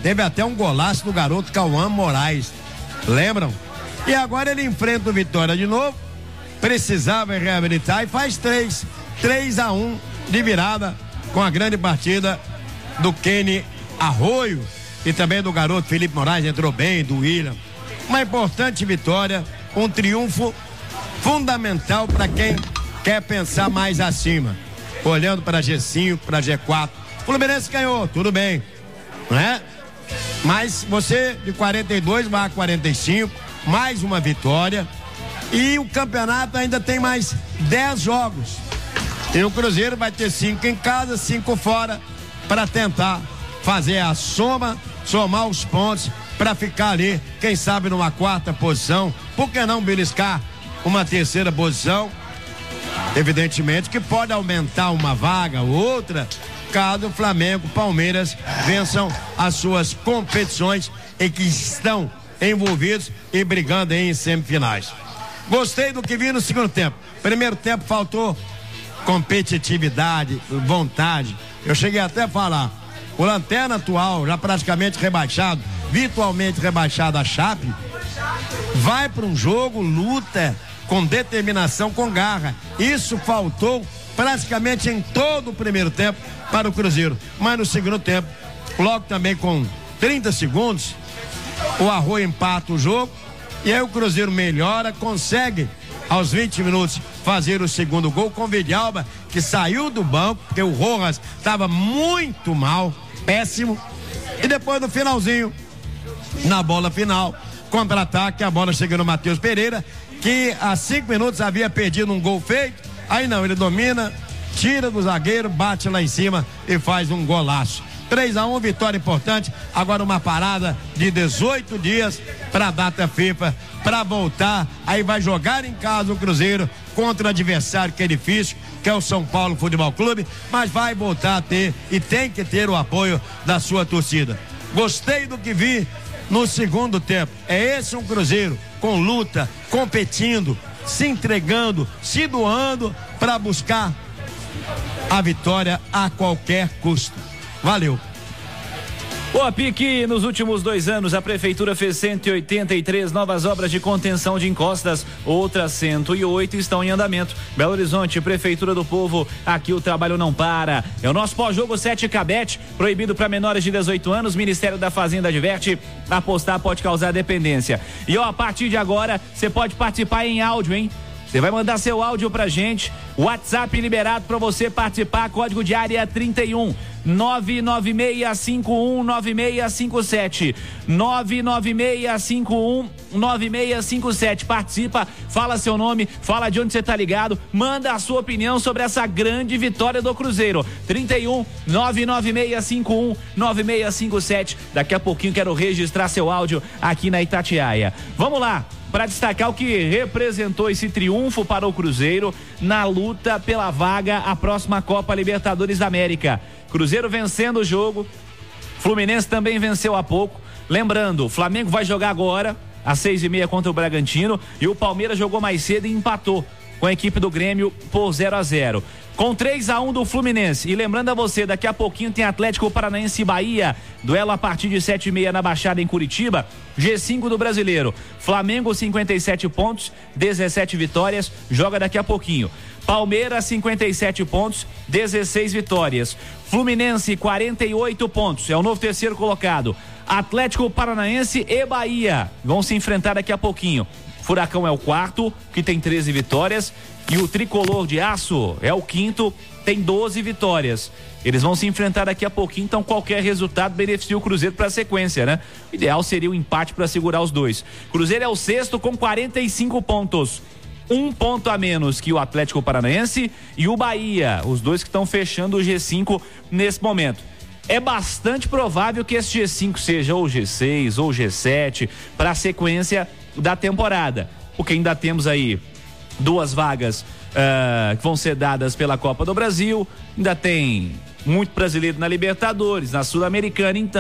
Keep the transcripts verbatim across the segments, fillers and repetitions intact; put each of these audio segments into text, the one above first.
Teve até um golaço do garoto Cauã Moraes. Lembram? E agora ele enfrenta o Vitória de novo. Precisava reabilitar e faz três. três a um de virada com a grande partida do Kenny Arroio e também do garoto Felipe Moraes, entrou bem, do William. Uma importante vitória, um triunfo fundamental para quem quer pensar mais acima. Olhando para G cinco, para G quatro. O Fluminense ganhou, tudo bem, né? Mas você de quarenta e dois vai a quarenta e cinco, mais uma vitória. E o campeonato ainda tem mais dez jogos. E o Cruzeiro vai ter cinco em casa, cinco fora, para tentar fazer a soma, somar os pontos, para ficar ali, quem sabe numa quarta posição. Por que não beliscar uma terceira posição? Evidentemente que pode aumentar uma vaga ou outra, caso o Flamengo, Palmeiras vençam as suas competições e que estão envolvidos e brigando em semifinais. Gostei do que vi no segundo tempo. Primeiro tempo faltou competitividade, vontade. Eu cheguei até a falar, o Lanterna atual, já praticamente rebaixado, virtualmente rebaixado a Chape, vai para um jogo, luta com determinação, com garra. Isso faltou praticamente em todo o primeiro tempo para o Cruzeiro. Mas no segundo tempo, logo também com trinta segundos, o Arroio empata o jogo e aí o Cruzeiro melhora, consegue aos vinte minutos fazer o segundo gol com o Vidalba, que saiu do banco, porque o Rojas estava muito mal, péssimo. E depois no finalzinho, na bola final, contra-ataque, a bola chega no Matheus Pereira, que há cinco minutos havia perdido um gol feito. Aí não, ele domina, tira do zagueiro, bate lá em cima e faz um golaço. três a um, vitória importante. Agora uma parada de dezoito dias para a data FIFA, para voltar. Aí vai jogar em casa o Cruzeiro contra o adversário que é difícil, que é o São Paulo Futebol Clube, mas vai voltar a ter e tem que ter o apoio da sua torcida. Gostei do que vi no segundo tempo. É esse um Cruzeiro com luta, competindo, se entregando, se doando para buscar a vitória a qualquer custo. Valeu. Ô, Pique, nos últimos dois anos a Prefeitura fez cento e oitenta e três novas obras de contenção de encostas, outras cento e oito estão em andamento. Belo Horizonte, Prefeitura do Povo, aqui o trabalho não para. É o nosso pós-jogo sete Cabete, proibido para menores de dezoito anos, Ministério da Fazenda adverte, apostar pode causar dependência. E ó, a partir de agora, você pode participar em áudio, hein? Você vai mandar seu áudio pra gente, WhatsApp liberado pra você participar, código de área trinta e um, nove nove seis cinco um nove seis cinco sete, nove nove seis cinco um nove seis cinco sete. Participa, fala seu nome, fala de onde você tá ligado, manda a sua opinião sobre essa grande vitória do Cruzeiro. trinta e um, nove nove seis cinco um nove seis cinco sete. Daqui a pouquinho quero registrar seu áudio aqui na Itatiaia. Vamos lá, para destacar o que representou esse triunfo para o Cruzeiro na luta pela vaga à próxima Copa Libertadores da América. Cruzeiro vencendo o jogo, Fluminense também venceu há pouco. Lembrando, o Flamengo vai jogar agora às seis e meia contra o Bragantino e o Palmeiras jogou mais cedo e empatou com a equipe do Grêmio por zero a zero. Com três a um do Fluminense. E lembrando a você, daqui a pouquinho tem Atlético Paranaense e Bahia. Duelo a partir de sete e meia na Baixada em Curitiba. G cinco do Brasileiro. Flamengo cinquenta e sete pontos, dezessete vitórias. Joga daqui a pouquinho. Palmeiras cinquenta e sete pontos, dezesseis vitórias. Fluminense quarenta e oito pontos, é o novo terceiro colocado. Atlético Paranaense e Bahia vão se enfrentar daqui a pouquinho. Furacão é o quarto, que tem treze vitórias, e o Tricolor de Aço é o quinto, tem doze vitórias. Eles vão se enfrentar daqui a pouquinho, então qualquer resultado beneficia o Cruzeiro para a sequência, né? O ideal seria o empate para segurar os dois. Cruzeiro é o sexto com quarenta e cinco pontos. Um ponto a menos que o Atlético Paranaense e o Bahia, os dois que estão fechando o G cinco nesse momento. É bastante provável que esse G cinco seja ou G seis ou G sete para a sequência da temporada, porque ainda temos aí duas vagas uh, que vão ser dadas pela Copa do Brasil, ainda tem muito brasileiro na Libertadores, na Sul-Americana, então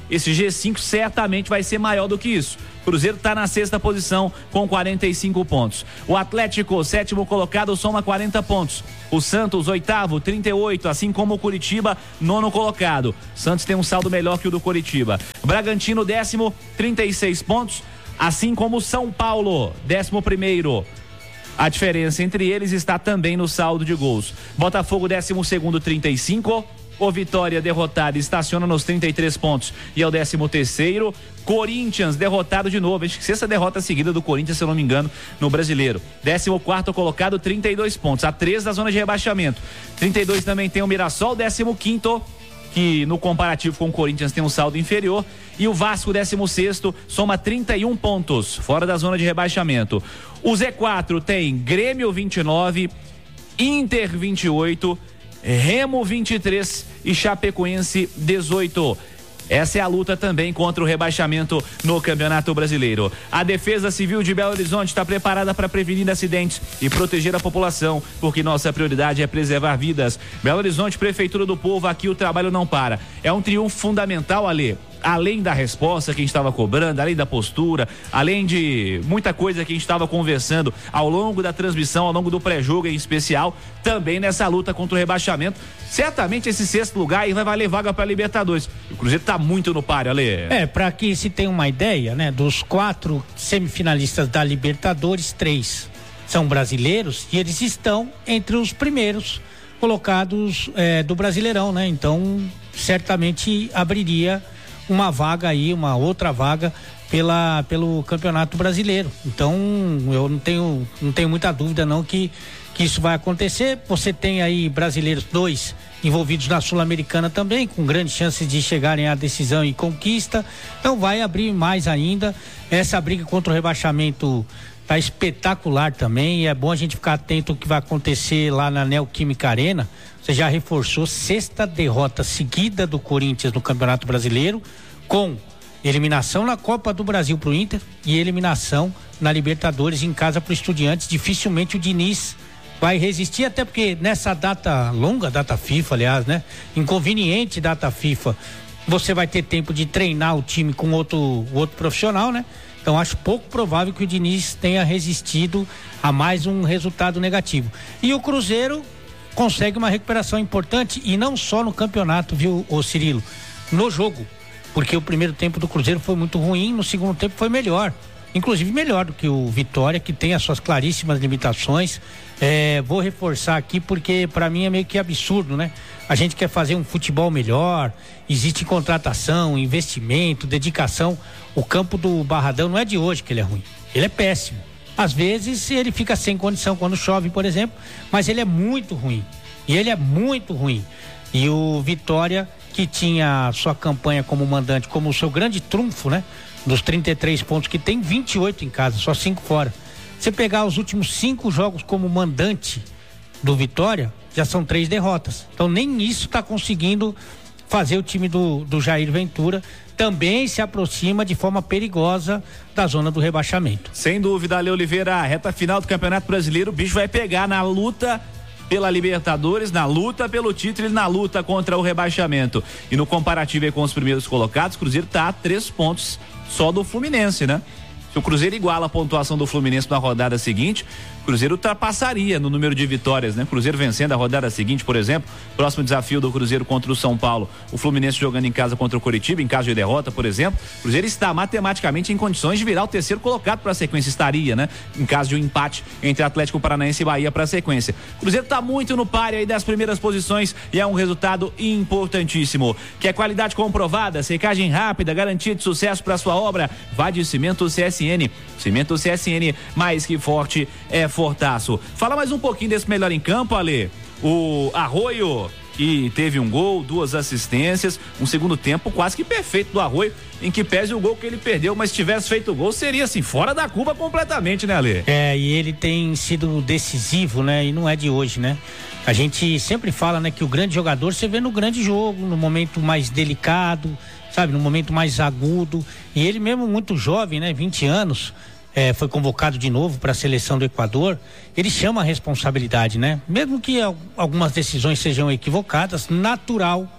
esse G cinco certamente vai ser maior do que isso. Cruzeiro está na sexta posição com quarenta e cinco pontos. O Atlético, sétimo colocado, soma quarenta pontos. O Santos, oitavo, trinta e oito, assim como o Curitiba, nono colocado. Santos tem um saldo melhor que o do Curitiba. Bragantino, décimo, trinta e seis pontos, assim como o São Paulo, décimo primeiro. A diferença entre eles está também no saldo de gols. Botafogo, décimo segundo, trinta e cinco. O Vitória, derrotado, estaciona nos trinta e três pontos e é o décimo terceiro. Corinthians, derrotado de novo, acho que sexta derrota seguida do Corinthians, se eu não me engano, no Brasileiro. décimo quarto colocado, trinta e dois pontos, a três da zona de rebaixamento. trinta e dois também tem o Mirassol, décimo quinto, que no comparativo com o Corinthians tem um saldo inferior. E o Vasco, décimo sexto, soma trinta e um pontos, fora da zona de rebaixamento. O Z quatro tem Grêmio vinte e nove, Inter vinte e oito, Remo vinte e três e Chapecoense dezoito. Essa é a luta também contra o rebaixamento no Campeonato Brasileiro. A Defesa Civil de Belo Horizonte está preparada para prevenir acidentes e proteger a população, porque nossa prioridade é preservar vidas. Belo Horizonte, Prefeitura do Povo, aqui o trabalho não para. É um triunfo fundamental, Alê. Além da resposta que a gente estava cobrando, além da postura, além de muita coisa que a gente estava conversando ao longo da transmissão, ao longo do pré-jogo em especial, também nessa luta contra o rebaixamento. Certamente esse sexto lugar aí vai valer vaga para Libertadores. O Cruzeiro está muito no páreo, Ale. É, para que se tenha uma ideia, né, dos quatro semifinalistas da Libertadores, três são brasileiros e eles estão entre os primeiros colocados é, do Brasileirão, né? Então, certamente abriria uma vaga aí, uma outra vaga pela, pelo Campeonato Brasileiro. Então, eu não tenho, não tenho muita dúvida não que, que isso vai acontecer. Você tem aí brasileiros, dois envolvidos na Sul-Americana também, com grandes chances de chegarem à decisão e conquista. Então vai abrir mais ainda. Essa briga contra o rebaixamento tá espetacular também, e é bom a gente ficar atento ao que vai acontecer lá na Neoquímica Arena. Você já reforçou sexta derrota seguida do Corinthians no Campeonato Brasileiro, com eliminação na Copa do Brasil pro Inter e eliminação na Libertadores em casa pro Estudiantes. Dificilmente o Diniz vai resistir, até porque nessa data longa, data FIFA, aliás, né? Inconveniente data FIFA, você vai ter tempo de treinar o time com outro, outro profissional, né? Então acho pouco provável que o Diniz tenha resistido a mais um resultado negativo. E o Cruzeiro consegue uma recuperação importante, e não só no campeonato, viu, ô Cirilo? No jogo, porque o primeiro tempo do Cruzeiro foi muito ruim, no segundo tempo foi melhor. Inclusive melhor do que o Vitória, que tem as suas claríssimas limitações. É, vou reforçar aqui porque para mim é meio que absurdo, né? A gente quer fazer um futebol melhor, existe contratação, investimento, dedicação. O campo do Barradão não é de hoje que ele é ruim, ele é péssimo. Às vezes ele fica sem condição quando chove, por exemplo, mas ele é muito ruim, e ele é muito ruim. E o Vitória, que tinha sua campanha como mandante como o seu grande trunfo, né? Dos trinta e três pontos que tem, vinte e oito em casa, só cinco fora. Você pegar os últimos cinco jogos como mandante do Vitória, já são três derrotas. Então nem isso está conseguindo fazer o time do, do Jair Ventura. Também se aproxima de forma perigosa da zona do rebaixamento. Sem dúvida, Ale Oliveira, a reta final do Campeonato Brasileiro, o bicho vai pegar na luta pela Libertadores, na luta pelo título e na luta contra o rebaixamento. E no comparativo aí com os primeiros colocados, o Cruzeiro está a três pontos só do Fluminense, né? Se o Cruzeiro iguala a pontuação do Fluminense na rodada seguinte, o Cruzeiro ultrapassaria no número de vitórias, né? Cruzeiro vencendo a rodada seguinte, por exemplo, próximo desafio do Cruzeiro contra o São Paulo, o Fluminense jogando em casa contra o Coritiba, em caso de derrota, por exemplo, o Cruzeiro está matematicamente em condições de virar o terceiro colocado para a sequência, estaria, né? Em caso de um empate entre Atlético Paranaense e Bahia para a sequência. O Cruzeiro está muito no páreo aí das primeiras posições e é um resultado importantíssimo. Que é qualidade comprovada, secagem rápida, garantia de sucesso para sua obra, vá de Cimento C S N. Cimento C S N, mais que forte, é fortaço. Fala mais um pouquinho desse melhor em campo, Ale. O Arroio, que teve um gol, duas assistências, um segundo tempo quase que perfeito do Arroio, em que pese o gol que ele perdeu, mas se tivesse feito o gol, seria assim, fora da curva completamente, né, Ale? É, e ele tem sido decisivo, né, e não é de hoje, né? A gente sempre fala, né, que o grande jogador você vê no grande jogo, no momento mais delicado, sabe, no momento mais agudo, e ele mesmo muito jovem, né, vinte anos, é, foi convocado de novo para a seleção do Equador. Ele chama a responsabilidade, né? Mesmo que algumas decisões sejam equivocadas, natural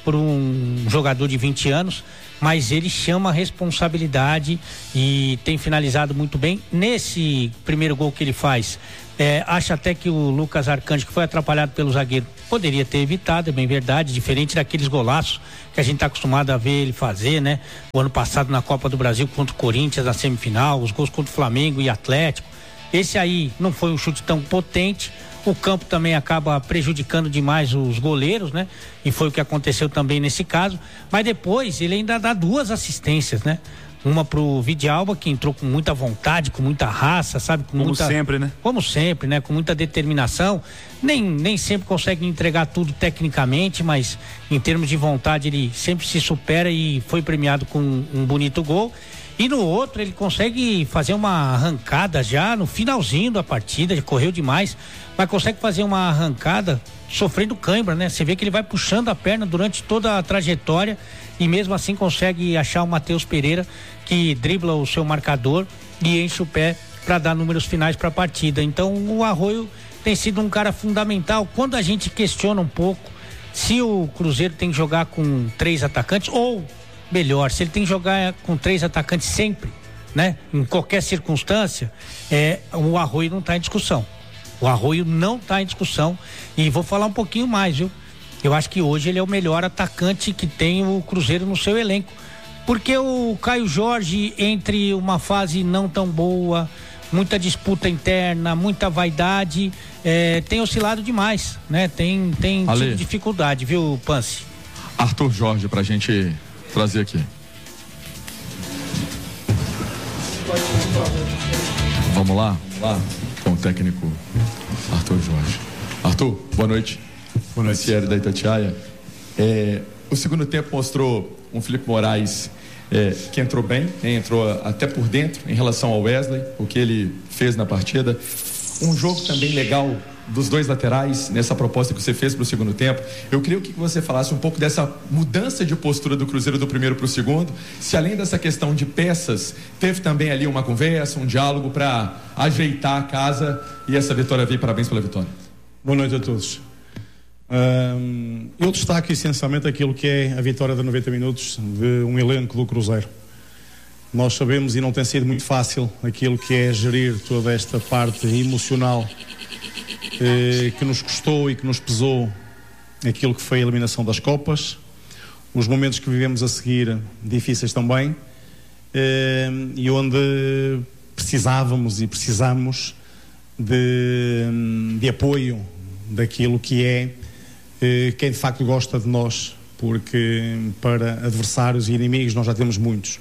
por um jogador de vinte anos, mas ele chama a responsabilidade e tem finalizado muito bem. Nesse primeiro gol que ele faz, é, acho até que o Lucas Arcanjo, que foi atrapalhado pelo zagueiro, poderia ter evitado, é bem verdade, diferente daqueles golaços que a gente está acostumado a ver ele fazer, né? O ano passado na Copa do Brasil contra o Corinthians na semifinal, os gols contra o Flamengo e Atlético. Esse aí não foi um chute tão potente. O campo também acaba prejudicando demais os goleiros, né? E foi o que aconteceu também nesse caso. Mas depois ele ainda dá duas assistências, né? Uma pro Vidalba, que entrou com muita vontade, com muita raça, sabe? Com como muita, sempre, né? Como sempre, né? Com muita determinação. Nem, nem sempre consegue entregar tudo tecnicamente, mas em termos de vontade ele sempre se supera e foi premiado com um bonito gol. E no outro ele consegue fazer uma arrancada já no finalzinho da partida, ele correu demais, mas consegue fazer uma arrancada sofrendo cãibra, né? Você vê que ele vai puxando a perna durante toda a trajetória e mesmo assim consegue achar o Matheus Pereira, que dribla o seu marcador e enche o pé para dar números finais para a partida. Então o Arroio tem sido um cara fundamental. Quando a gente questiona um pouco se o Cruzeiro tem que jogar com três atacantes ou melhor, se ele tem que jogar com três atacantes sempre, né? Em qualquer circunstância, é, o Arroio não está em discussão. O Arroio não está em discussão e vou falar um pouquinho mais, viu? Eu acho que hoje ele é o melhor atacante que tem o Cruzeiro no seu elenco, porque o Caio Jorge, entre uma fase não tão boa, muita disputa interna, muita vaidade, é, tem oscilado demais, né? Tem, tem tido dificuldade, viu, Pance? Arthur Jorge, pra gente trazer aqui. Vamos lá, vamos lá com o técnico Arthur Jorge. Arthur, boa noite. Boa noite. Thierry da Itatiaia. É, o segundo tempo mostrou um Felipe Moraes é, que entrou bem, né? Entrou até por dentro em relação ao Wesley, o que ele fez na partida. Um jogo também legal dos dois laterais, nessa proposta que você fez para o segundo tempo. Eu queria que você falasse um pouco dessa mudança de postura do Cruzeiro do primeiro para o segundo, se além dessa questão de peças, teve também ali uma conversa, um diálogo para ajeitar a casa e essa vitória veio. Parabéns pela vitória. Boa noite a todos. Um, eu destaco essencialmente aquilo que é a vitória de noventa minutos de um elenco do Cruzeiro. Nós sabemos, e não tem sido muito fácil, aquilo que é gerir toda esta parte emocional eh, que nos custou e que nos pesou aquilo que foi a eliminação das Copas, os momentos que vivemos a seguir difíceis também, eh, e onde precisávamos e precisamos de, de apoio daquilo que é eh, quem de facto gosta de nós, porque para adversários e inimigos nós já temos muitos.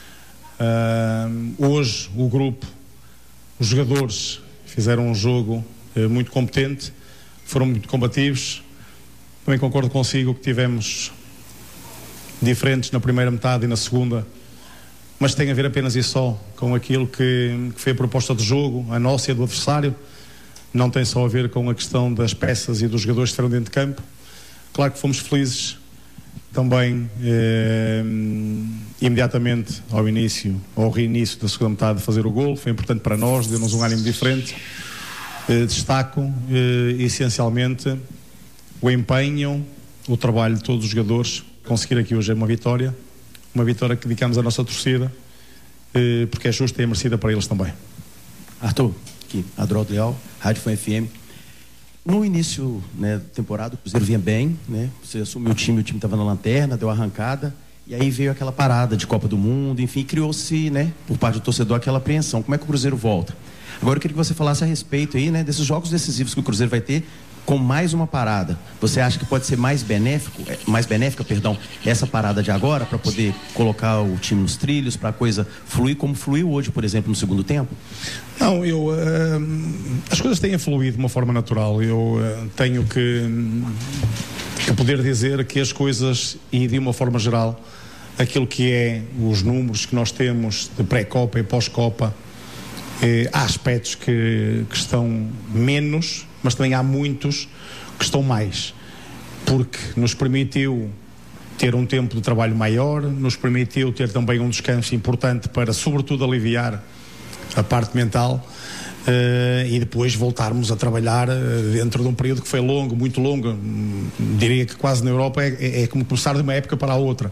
Uh, hoje o grupo, os jogadores fizeram um jogo uh, muito competente, foram muito combativos. Também concordo consigo que tivemos diferentes na primeira metade e na segunda, mas tem a ver apenas e só com aquilo que, que foi a proposta de jogo, a nossa e a do adversário. Não tem só a ver com a questão das peças e dos jogadores que estiveram dentro de campo. Claro que fomos felizes também eh, imediatamente ao início, ao reinício da segunda metade, de fazer o golo. Foi importante para nós, deu-nos um ânimo diferente. Eh, destaco eh, essencialmente o empenho, o trabalho de todos os jogadores. Conseguir aqui hoje é uma vitória, uma vitória que dedicamos à nossa torcida, eh, porque é justa e é merecida para eles também. Arthur, aqui, Adroaldo Leal, Rádio Fã F M. No início, né, da temporada, o Cruzeiro vinha bem, né? Você assumiu o time, o time estava na lanterna, deu a arrancada, e aí veio aquela parada de Copa do Mundo, enfim, criou-se, né, por parte do torcedor, aquela apreensão. Como é que o Cruzeiro volta? Agora eu queria que você falasse a respeito aí, né, desses jogos decisivos que o Cruzeiro vai ter com mais uma parada. Você acha que pode ser mais benéfico, mais benéfica, perdão, essa parada de agora, para poder colocar o time nos trilhos, para a coisa fluir como fluiu hoje, por exemplo, no segundo tempo? Não, eu uh, as coisas têm fluído de uma forma natural. Eu uh, tenho que, que poder dizer que as coisas, e de uma forma geral, aquilo que é os números que nós temos de pré-copa e pós-copa, eh, há aspectos que, que estão menos, mas também há muitos que estão mais, porque nos permitiu ter um tempo de trabalho maior, nos permitiu ter também um descanso importante para, sobretudo, aliviar a parte mental. Uh, e depois voltarmos a trabalhar uh, dentro de um período que foi longo, muito longo, hum, diria que quase na Europa é, é, é como começar de uma época para a outra.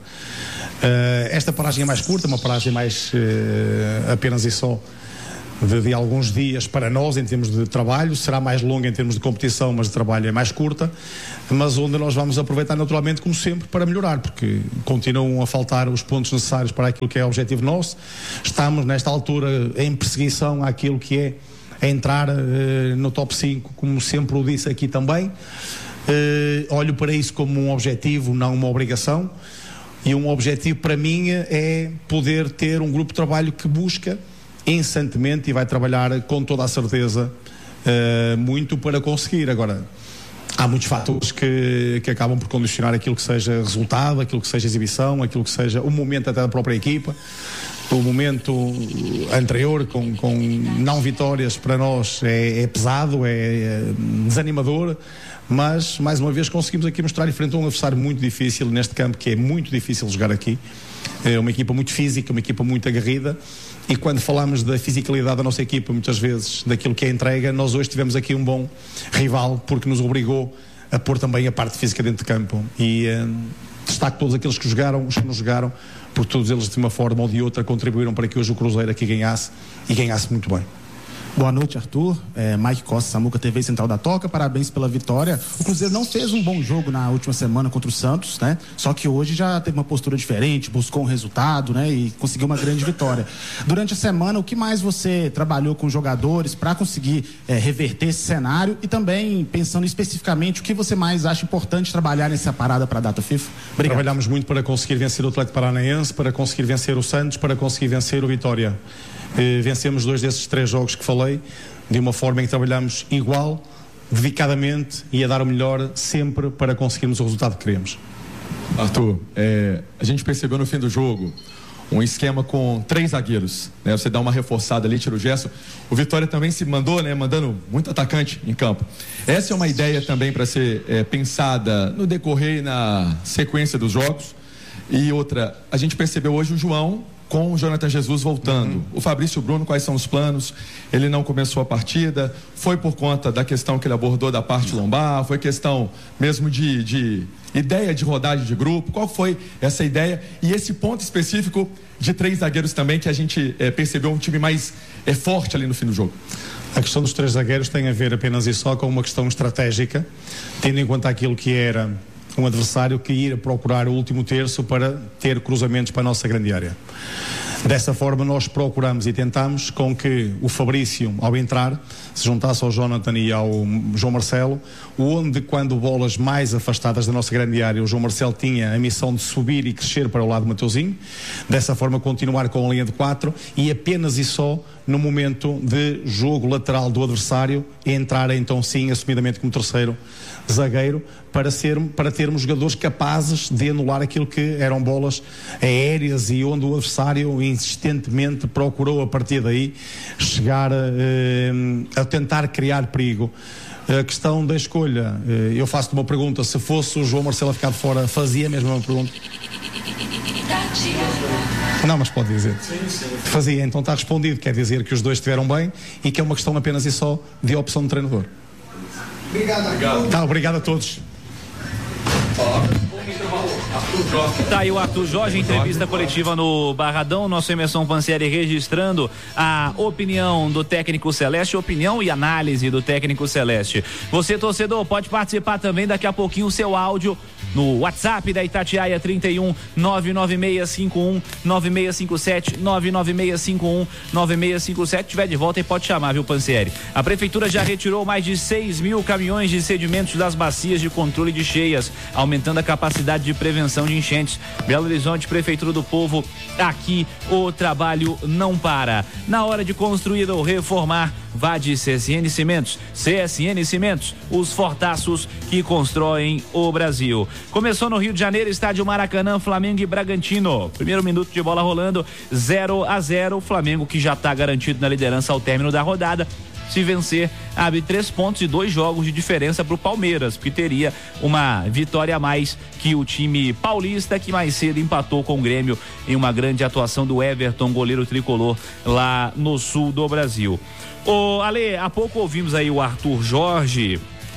Uh, esta paragem é mais curta, uma paragem mais uh, apenas e só de, de alguns dias para nós em termos de trabalho, será mais longa em termos de competição, mas de trabalho é mais curta, mas onde nós vamos aproveitar naturalmente, como sempre, para melhorar, porque continuam a faltar os pontos necessários para aquilo que é o objetivo nosso. Estamos nesta altura em perseguição àquilo que é a entrar uh, no top cinco, como sempre o disse aqui também. Uh, olho para isso como um objetivo, não uma obrigação, e um objetivo para mim é poder ter um grupo de trabalho que busca incessantemente e vai trabalhar com toda a certeza uh, muito para conseguir. Agora, há muitos fatores que, que acabam por condicionar aquilo que seja resultado, aquilo que seja exibição, aquilo que seja o momento até da própria equipa. O momento anterior com, com não vitórias para nós é, é pesado, é, é desanimador, mas mais uma vez conseguimos aqui mostrar em frente a um adversário muito difícil neste campo, que é muito difícil jogar aqui. É uma equipa muito física, uma equipa muito aguerrida, e quando falamos da fisicalidade da nossa equipa, muitas vezes daquilo que é entrega, nós hoje tivemos aqui um bom rival, porque nos obrigou a pôr também a parte física dentro de campo, e uh, destaco todos aqueles que jogaram, os que não jogaram, porque todos eles de uma forma ou de outra contribuíram para que hoje o Cruzeiro aqui ganhasse, e ganhasse muito bem. Boa noite, Arthur. É, Mike Costa, Samuca T V Central da Toca. Parabéns pela vitória. O Cruzeiro não fez um bom jogo na última semana contra o Santos, né? Só que hoje já teve uma postura diferente, buscou um resultado, né? E conseguiu uma grande vitória. Durante a semana, o que mais você trabalhou com os jogadores para conseguir é, reverter esse cenário? E também, pensando especificamente, o que você mais acha importante trabalhar nessa parada para a data FIFA? Obrigado. Trabalhamos muito para conseguir vencer o Atlético Paranaense, para conseguir vencer o Santos, para conseguir vencer o Vitória. Eh, vencemos dois desses três jogos que falei de uma forma em que trabalhamos igual, dedicadamente e a dar o melhor sempre para conseguirmos o resultado que queremos. Arthur, é, a gente percebeu no fim do jogo um esquema com três zagueiros, né? Você dá uma reforçada ali, tira o gesso. O Vitória também se mandou, né? Mandando muito atacante em campo. Essa é uma ideia também para ser é, pensada no decorrer e na sequência dos jogos. E outra, a gente percebeu hoje o João com o Jonathan Jesus voltando. Uhum. O Fabrício Bruno, quais são os planos? Ele não começou a partida, foi por conta da questão que ele abordou da parte lombar, foi questão mesmo de, de ideia de rodagem de grupo. Qual foi essa ideia? E esse ponto específico de três zagueiros também, que a gente é, percebeu um time mais é, forte ali no fim do jogo. A questão dos três zagueiros tem a ver apenas e só com uma questão estratégica, tendo em conta aquilo que era um adversário que ia procurar o último terço para ter cruzamentos para a nossa grande área. Dessa forma nós procuramos e tentamos com que o Fabrício, ao entrar, se juntasse ao Jonathan e ao João Marcelo, onde quando bolas mais afastadas da nossa grande área, o João Marcelo tinha a missão de subir e crescer para o lado do Mateuzinho, dessa forma continuar com a linha de quatro e apenas e só no momento de jogo lateral do adversário entrar então sim assumidamente como terceiro zagueiro para, ser, para termos jogadores capazes de anular aquilo que eram bolas aéreas e onde o adversário insistentemente procurou a partir daí chegar eh, a tentar criar perigo. A questão da escolha, eh, eu faço-te uma pergunta, se fosse o João Marcelo a ficar de fora, fazia mesmo uma pergunta? Não, mas pode dizer. Sim, sim. Fazia, então está respondido, quer dizer que os dois estiveram bem e que é uma questão apenas e só de opção de treinador. Obrigado. Obrigado. Tá, obrigado a todos. Tá aí o Arthur Jorge, entrevista coletiva no Barradão, nosso Emerson Pansieri registrando a opinião do técnico Celeste, opinião e análise do técnico Celeste. Você, torcedor, pode participar também daqui a pouquinho o seu áudio no WhatsApp da Itatiaia trinta e um, nove nove seis cinco um, nove seis cinco sete, nove nove seis cinco um, nove seis cinco sete. Tiver de volta e pode chamar, viu, Pansieri? A prefeitura já retirou mais de seis mil caminhões de sedimentos das bacias de controle de cheias, aumentando a capacidade de prevenção de enchentes. Belo Horizonte, Prefeitura do Povo, aqui o trabalho não para. Na hora de construir ou reformar, vá de C S N Cimentos. C S N Cimentos, os fortaços que constroem o Brasil. Começou no Rio de Janeiro, estádio Maracanã, Flamengo e Bragantino. Primeiro minuto de bola rolando, zero a zero. Flamengo que já está garantido na liderança ao término da rodada. Se vencer, abre três pontos e dois jogos de diferença para o Palmeiras, porque teria uma vitória a mais que o time paulista, que mais cedo empatou com o Grêmio em uma grande atuação do Everton, goleiro tricolor, lá no sul do Brasil. Ô, Ale, há pouco ouvimos aí o Arthur Jorge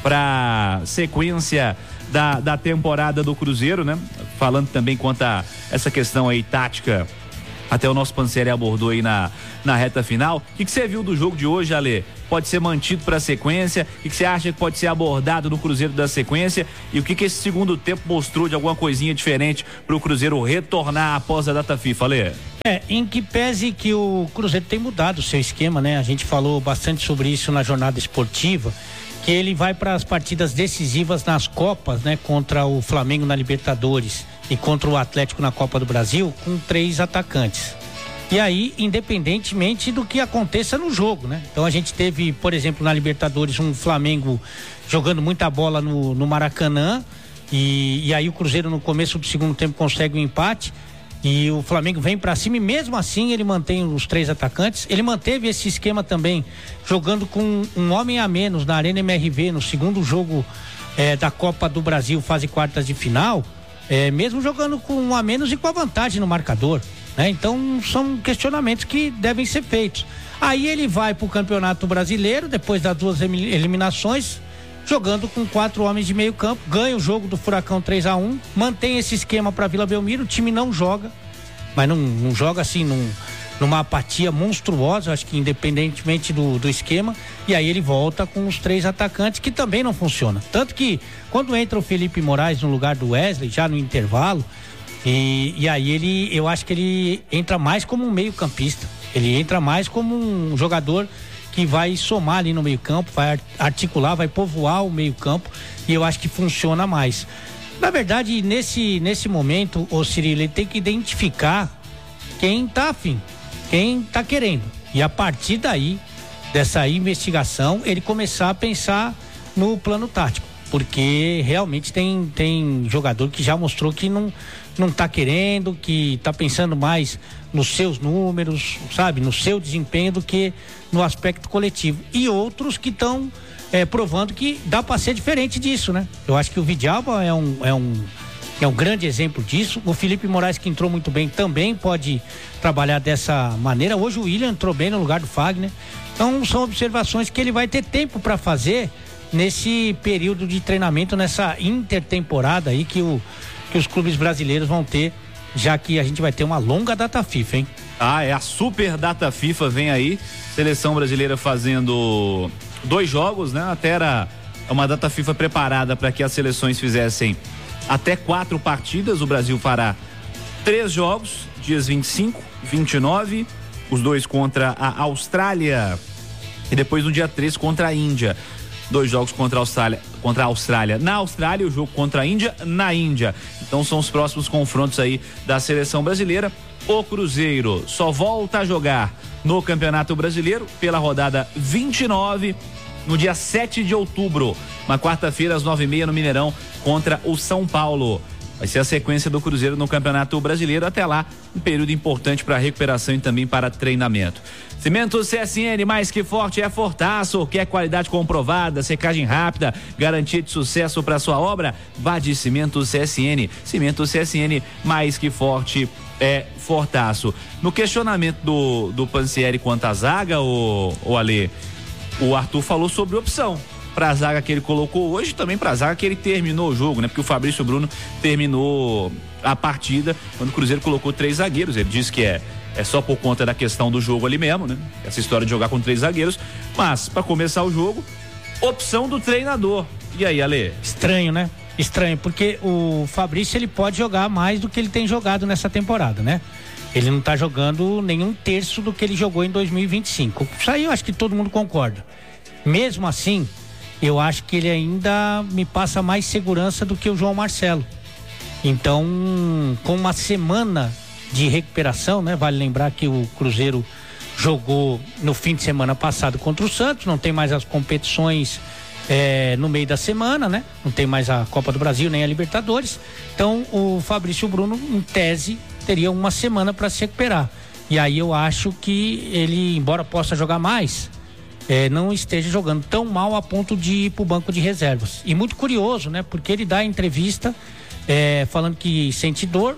para sequência da, da temporada do Cruzeiro, né? Falando também quanto a essa questão aí tática, até o nosso Pansieri abordou aí na, na reta final. O que você viu do jogo de hoje, Ale? Pode ser mantido para a sequência? O que você acha que pode ser abordado no Cruzeiro da sequência? E o que que esse segundo tempo mostrou de alguma coisinha diferente para o Cruzeiro retornar após a data FIFA, Ale? É, em que pese que o Cruzeiro tem mudado o seu esquema, né? A gente falou bastante sobre isso na jornada esportiva, que ele vai para as partidas decisivas nas Copas, né? Contra o Flamengo na Libertadores e contra o Atlético na Copa do Brasil, com três atacantes. E aí, independentemente do que aconteça no jogo, né? Então a gente teve, por exemplo, na Libertadores, um Flamengo jogando muita bola no, no Maracanã, e, e aí o Cruzeiro no começo do segundo tempo consegue um empate, e o Flamengo vem pra cima, e mesmo assim ele mantém os três atacantes. Ele manteve esse esquema também, jogando com um homem a menos na Arena M R V no segundo jogo eh, da Copa do Brasil, fase quartas de final, eh, mesmo jogando com um a menos e com a vantagem no marcador, né? Então são questionamentos que devem ser feitos. Aí ele vai pro Campeonato Brasileiro, depois das duas eliminações, jogando com quatro homens de meio campo, ganha o jogo do Furacão três a um, mantém esse esquema para Vila Belmiro. O time não joga, mas não, não joga assim num, numa apatia monstruosa, acho que independentemente do, do esquema, e aí ele volta com os três atacantes, que também não funciona. Tanto que quando entra o Felipe Moraes no lugar do Wesley, já no intervalo, e, e aí ele, eu acho que ele entra mais como um meio campista, ele entra mais como um jogador que vai somar ali no meio campo, vai articular, vai povoar o meio campo, e eu acho que funciona mais. Na verdade, nesse, nesse momento, o Cirilo, ele tem que identificar quem tá afim, quem tá querendo, e a partir daí, dessa investigação, ele começar a pensar no plano tático, porque realmente tem, tem jogador que já mostrou que não, não tá querendo, que tá pensando mais nos seus números, sabe, no seu desempenho, do que no aspecto coletivo, e outros que estão é, provando que dá para ser diferente disso, né? Eu acho que o Vidalba é um, é um é um grande exemplo disso. O Felipe Moraes, que entrou muito bem, também pode trabalhar dessa maneira. Hoje o William entrou bem no lugar do Fagner. Então são observações que ele vai ter tempo para fazer nesse período de treinamento, nessa intertemporada aí que, o, que os clubes brasileiros vão ter, já que a gente vai ter uma longa data FIFA, hein? Ah, é a super data FIFA, vem aí, seleção brasileira fazendo dois jogos, né? Até era uma data FIFA preparada para que as seleções fizessem até quatro partidas. O Brasil fará três jogos, dias vinte e cinco, vinte e nove, os dois contra a Austrália, e depois no dia três contra a Índia. Dois jogos contra a Austrália, contra a Austrália na Austrália, o jogo contra a Índia na Índia. Então são os próximos confrontos aí da seleção brasileira. O Cruzeiro só volta a jogar no Campeonato Brasileiro pela rodada vinte e nove, no dia sete de outubro, uma quarta-feira às nove e meia no Mineirão, contra o São Paulo. Vai ser a sequência do Cruzeiro no Campeonato Brasileiro. Até lá, um período importante para recuperação e também para treinamento. Cimento C S N, mais que forte é Fortaço, quer qualidade comprovada, secagem rápida, garantia de sucesso para sua obra? Vá de Cimento C S N. Cimento C S N, mais que forte é Fortaço. No questionamento do, do Pansieri quanto à zaga, o, o Ale, o Arthur falou sobre opção para a zaga que ele colocou hoje, também para a zaga que ele terminou o jogo, né? Porque o Fabrício Bruno terminou a partida quando o Cruzeiro colocou três zagueiros. Ele disse que é é só por conta da questão do jogo ali mesmo, né? Essa história de jogar com três zagueiros, mas para começar o jogo, opção do treinador. E aí, Ale? Estranho, né? Estranho, porque o Fabrício, ele pode jogar mais do que ele tem jogado nessa temporada, né? Ele não tá jogando nenhum terço do que ele jogou em dois mil e vinte e cinco. Isso aí eu acho que todo mundo concorda. Mesmo assim, eu acho que ele ainda me passa mais segurança do que o João Marcelo. Então, com uma semana de recuperação, né? Vale lembrar que o Cruzeiro jogou no fim de semana passado contra o Santos, não tem mais as competições é, no meio da semana, né? Não tem mais a Copa do Brasil nem a Libertadores. Então o Fabrício Bruno, em tese, teria uma semana para se recuperar. E aí eu acho que ele, embora possa jogar mais, é, não esteja jogando tão mal a ponto de ir para o banco de reservas. E muito curioso, né? Porque ele dá entrevista é, falando que sente dor,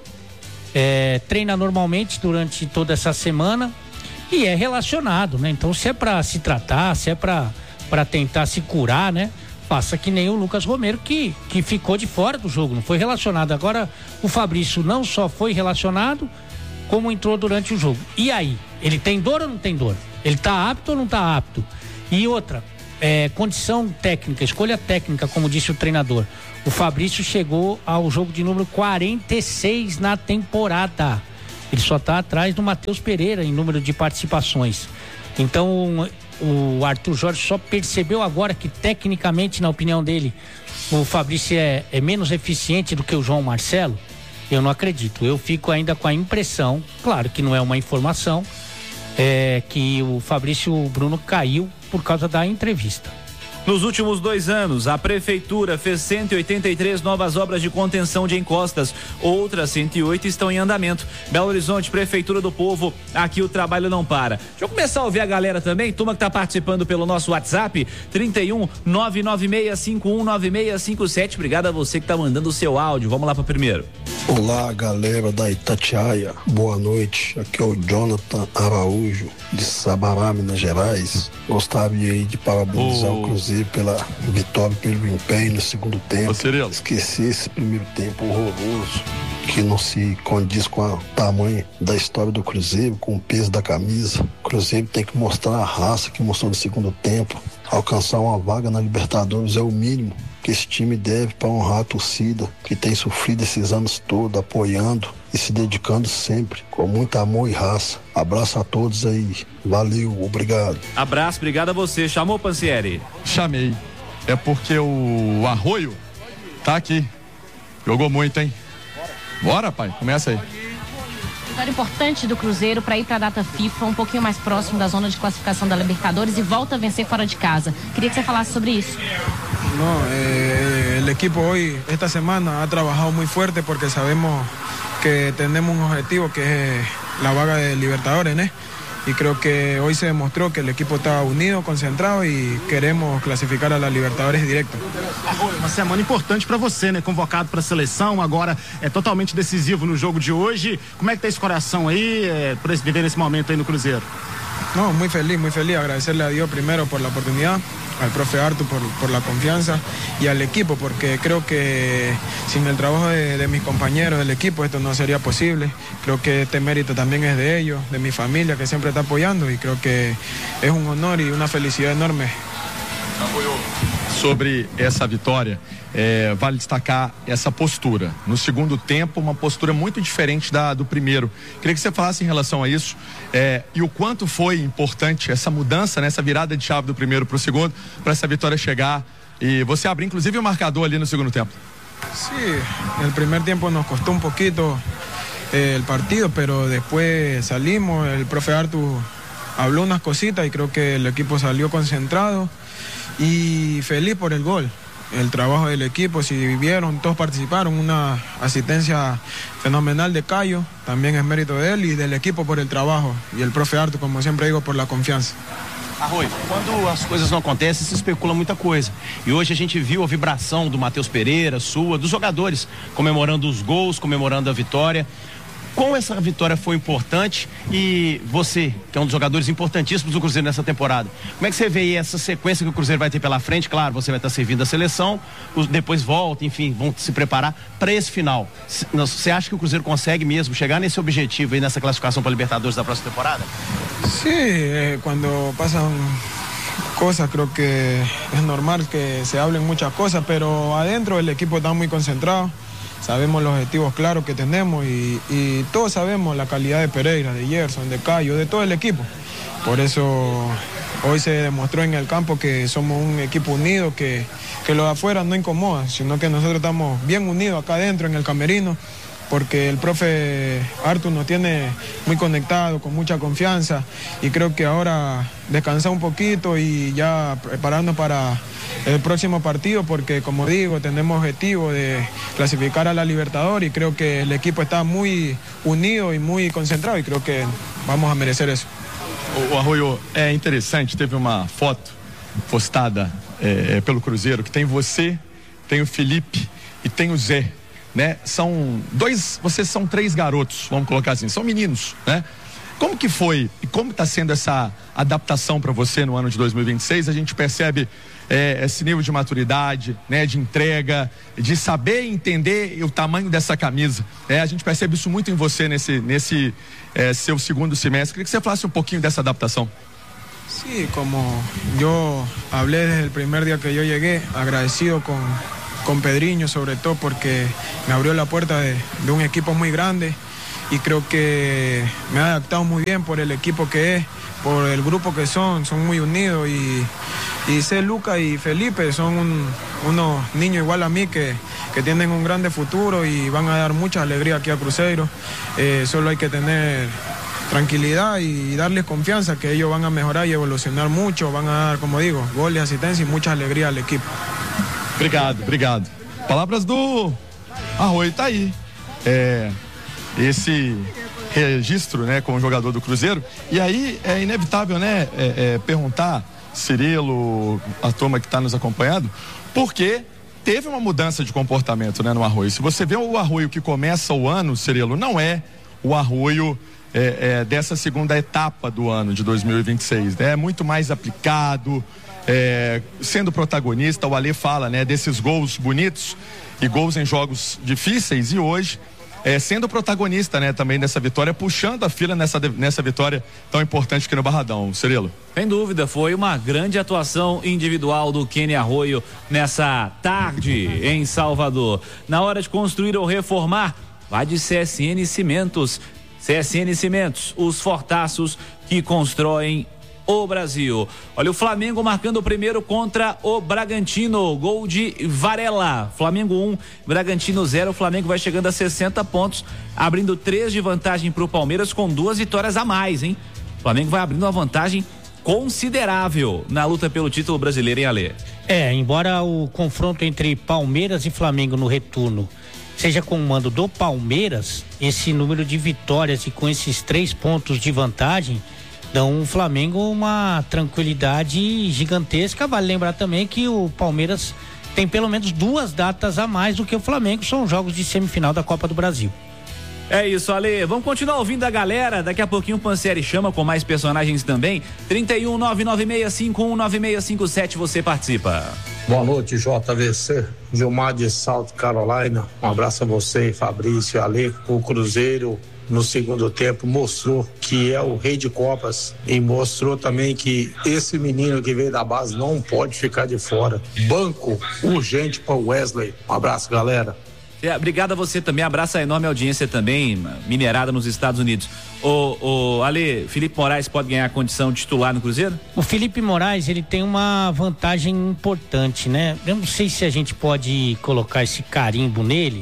é, treina normalmente durante toda essa semana e é relacionado, né? Então, se é para se tratar, se é para para tentar se curar, né? Faça que nem o Lucas Romero, que, que ficou de fora do jogo, não foi relacionado. Agora, o Fabrício não só foi relacionado, como entrou durante o jogo. E aí? Ele tem dor ou não tem dor? Ele tá apto ou não tá apto? E outra, é, condição técnica, escolha técnica, como disse o treinador. O Fabrício chegou ao jogo de número quarenta e seis na temporada. Ele só tá atrás do Matheus Pereira em número de participações. Então, o Arthur Jorge só percebeu agora que, tecnicamente, na opinião dele, o Fabrício é, é menos eficiente do que o João Marcelo. Eu não acredito. Eu fico ainda com a impressão, claro que não é uma informação, é que o Fabrício Bruno caiu por causa da entrevista. Nos últimos dois anos, a Prefeitura fez cento e oitenta e três novas obras de contenção de encostas. Outras cento e oito estão em andamento. Belo Horizonte, Prefeitura do Povo, aqui o trabalho não para. Deixa eu começar a ouvir a galera também, turma que tá participando pelo nosso WhatsApp, trinta e um, nove nove seis cinco um nove seis cinco sete. Obrigado a você que tá mandando o seu áudio. Vamos lá para o primeiro. Olá, galera da Itatiaia. Boa noite. Aqui é o Jonathan Araújo, de Sabará, Minas Gerais. Gostaria aí de parabenizar oh. o Cruzeiro pela vitória, pelo empenho no segundo tempo. Ô, Esqueci esse primeiro tempo horroroso, que não se condiz com o tamanho da história do Cruzeiro, com o peso da camisa. O Cruzeiro tem que mostrar a raça que mostrou no segundo tempo. Alcançar uma vaga na Libertadores é o mínimo que esse time deve para honrar a torcida que tem sofrido esses anos todos, apoiando e se dedicando sempre, com muito amor e raça. Abraço a todos aí. Valeu, obrigado. Abraço, obrigado a você. Chamou, Pansieri? Chamei. É porque o Arroio tá aqui. Jogou muito, hein? Bora, pai. Começa aí. Vitória importante do Cruzeiro para ir para a data FIFA, um pouquinho mais próximo da zona de classificação da Libertadores e volta a vencer fora de casa. Queria que você falasse sobre isso. No, eh, el equipo hoy, esta semana, ha trabajado muy fuerte porque sabemos que tenemos un objetivo que es la vaga de Libertadores, ¿no? Y creo que hoy se demostró que el equipo está unido, concentrado y queremos classificar a la Libertadores directo. Uma semana importante para você, né? Convocado para a seleção, agora é totalmente decisivo no jogo de hoje. Como é que tá esse coração aí, é, por viver nesse momento aí no Cruzeiro? No, muy feliz, muy feliz. Agradecerle a Dios primero por la oportunidad, al profe Artur por, por la confianza y al equipo, porque creo que sin el trabajo de, de mis compañeros del equipo esto no sería posible. Creo que este mérito también es de ellos, de mi familia que siempre está apoyando y creo que es un honor y una felicidad enorme. Sobre essa vitória, é, vale destacar essa postura. No segundo tempo, uma postura muito diferente da do primeiro. Queria que você falasse em relação a isso é, e o quanto foi importante essa mudança, né, essa virada de chave do primeiro para o segundo, para essa vitória chegar e você abrir inclusive o marcador ali no segundo tempo. Sí, el primer tiempo nos costó un poquito eh, el partido, pero después salimos, el profe Artur habló unas cositas y creo que el equipo salió concentrado y feliz por el gol. El trabajo del equipo, si vieron, todos participaron, una asistencia fenomenal de Caio, también es mérito de él y del equipo por el trabajo y el profe Artur, como siempre digo, por la confianza. Arroio, quando as coisas não acontecem, se especula muita coisa. E hoje a gente viu a vibração do Matheus Pereira, sua, dos jogadores, comemorando os gols, comemorando a vitória. Como essa vitória foi importante e você, que é um dos jogadores importantíssimos do Cruzeiro nessa temporada, como é que você vê aí essa sequência que o Cruzeiro vai ter pela frente? Claro, você vai estar servindo a seleção, depois volta, enfim, vão se preparar para esse final. Você acha que o Cruzeiro consegue mesmo chegar nesse objetivo aí, nessa classificação para a Libertadores da próxima temporada? Sí, eh, cuando pasan cosas creo que es normal que se hablen muchas cosas, pero adentro el equipo está muy concentrado. Sabemos los objetivos claros que tenemos y, y todos sabemos la calidad de Pereira, de Gerson, de Caio, de todo el equipo. Por eso hoy se demostró en el campo que somos un equipo unido, que, que lo de afuera no incomoda, sino que nosotros estamos bien unidos acá adentro en el camerino, porque el profe Artur nos tiene muy conectados, con mucha confianza y creo que ahora descansar un poquito y ya prepararnos para el próximo partido porque como digo tenemos objetivo de clasificar a la Libertadores y creo que el equipo está muy unido y muy concentrado y creo que vamos a merecer eso. O Arroio, é interessante, teve uma foto postada é, pelo Cruzeiro que tem você, tem o Felipe e tem o Zé, né? São dois, vocês são três garotos, vamos colocar assim, são meninos, né? Como que foi e como está sendo essa adaptação para você no ano de dois mil e vinte e seis? A gente percebe é, esse nível de maturidade, né, de entrega, de saber entender o tamanho dessa camisa. É, a gente percebe isso muito em você nesse, nesse é, seu segundo semestre. Queria que você falasse um pouquinho dessa adaptação. Sí, como yo hablé desde el primer día que yo llegué, agradecido con, con Pedriño sobre todo porque me abrió la puerta de, de un equipo muy grande. Y creo que me he adaptado muy bien por el equipo que es, por el grupo que son, son muy unidos y, y sé Luca y Felipe son un, unos niños igual a mí que, que tienen un grande futuro y van a dar mucha alegría aquí a Cruzeiro. Eh, solo hay que tener tranquilidad y darles confianza que ellos van a mejorar y evolucionar mucho, van a dar, como digo, goles, asistencia y mucha alegría al equipo. Obrigado, obrigado. Palavras do Arroio, tá aí. É... esse registro, né, como jogador do Cruzeiro. E aí é inevitável, né, é, é, perguntar, Cirilo, a turma que está nos acompanhando, porque teve uma mudança de comportamento, né, no Arroio. Se você vê o Arroio que começa o ano, Cirilo, não é o Arroio é, é, dessa segunda etapa do ano de dois mil e vinte e seis, né? É muito mais aplicado, é, sendo protagonista. O Alê fala, né, desses gols bonitos e gols em jogos difíceis, e hoje É, sendo protagonista, né, também dessa vitória, puxando a fila nessa, nessa vitória tão importante aqui no Barradão. Cirilo. Sem dúvida, foi uma grande atuação individual do Kenny Arroio nessa tarde em Salvador. Na hora de construir ou reformar, vai de C S N Cimentos. C S N Cimentos, os fortaços que constroem o Brasil. Olha, o Flamengo marcando o primeiro contra o Bragantino, gol de Varela. Flamengo um, Bragantino zero. O Flamengo vai chegando a sessenta pontos, abrindo três de vantagem para o Palmeiras, com duas vitórias a mais, hein? O Flamengo vai abrindo uma vantagem considerável na luta pelo título brasileiro, em Alê. É, embora o confronto entre Palmeiras e Flamengo no retorno seja com o mando do Palmeiras, esse número de vitórias e com esses três pontos de vantagem dão o Flamengo uma tranquilidade gigantesca. Vale lembrar também que o Palmeiras tem pelo menos duas datas a mais do que o Flamengo, são jogos de semifinal da Copa do Brasil. É isso, Ale. Vamos continuar ouvindo a galera. Daqui a pouquinho o Pansieri chama com mais personagens também. trinta e um, nove nove seis cinco um, nove seis cinco sete, você participa. Boa noite, J V C. Gilmar de South Carolina. Um abraço a você, Fabrício, Ale. O Cruzeiro no segundo tempo mostrou que é o rei de Copas e mostrou também que esse menino que veio da base não pode ficar de fora. Banco urgente para o Wesley. Um abraço, galera. É, obrigado a você também, abraço a enorme audiência também, minerada nos Estados Unidos. O, o Ale, Felipe Moraes pode ganhar a condição de titular no Cruzeiro? O Felipe Moraes, ele tem uma vantagem importante, né? Eu não sei se a gente pode colocar esse carimbo nele,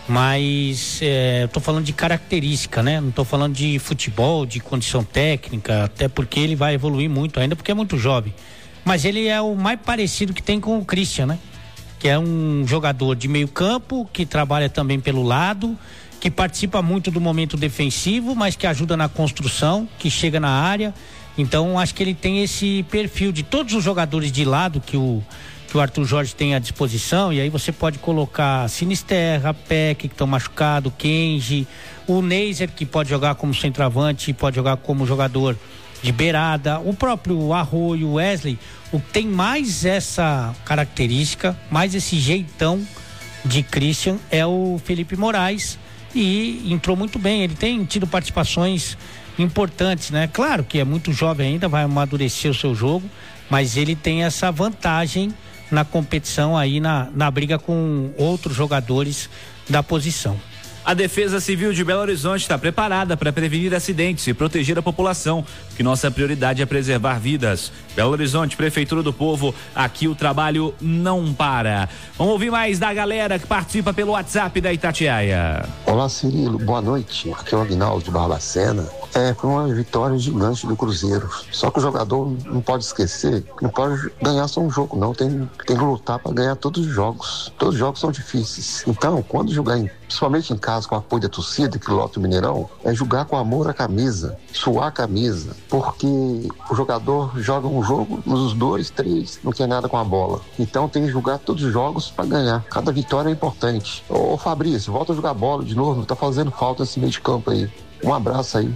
mas é, eu tô falando de característica, né? Não tô falando de futebol, de condição técnica, até porque ele vai evoluir muito ainda, porque é muito jovem. Mas ele é o mais parecido que tem com o Christian, né? Que é um jogador de meio campo, que trabalha também pelo lado, que participa muito do momento defensivo, mas que ajuda na construção, que chega na área. Então, acho que ele tem esse perfil de todos os jogadores de lado que o que o Arthur Jorge tem à disposição, e aí você pode colocar Sinisterra, Peck, que estão machucados, Kenji, o Neiser, que pode jogar como centroavante, pode jogar como jogador de beirada, o próprio Arroio, Wesley, o que tem mais essa característica, mais esse jeitão de Christian é o Felipe Moraes, e entrou muito bem, ele tem tido participações importantes, né? Claro que é muito jovem ainda, vai amadurecer o seu jogo, mas ele tem essa vantagem na competição aí, na, na briga com outros jogadores da posição. A Defesa Civil de Belo Horizonte está preparada para prevenir acidentes e proteger a população, porque nossa prioridade é preservar vidas. Belo Horizonte, Prefeitura do Povo, aqui o trabalho não para. Vamos ouvir mais da galera que participa pelo WhatsApp da Itatiaia. Olá, Cirilo, boa noite. Aqui é o Aguinaldo de Barbacena. É, foi uma vitória gigante do Cruzeiro. Só que o jogador não pode esquecer que não pode ganhar só um jogo, não. Tem, tem que lutar para ganhar todos os jogos. Todos os jogos são difíceis. Então, quando jogar, em, principalmente em casa, com o apoio da torcida, que lota o Mineirão, é jogar com amor à camisa, suar a camisa. Porque o jogador joga um jogo, nos dois, três, não quer nada com a bola. Então, tem que jogar todos os jogos para ganhar. Cada vitória é importante. Ô, Fabrício, volta a jogar bola de novo. Tá fazendo falta esse meio de campo aí. Um abraço aí.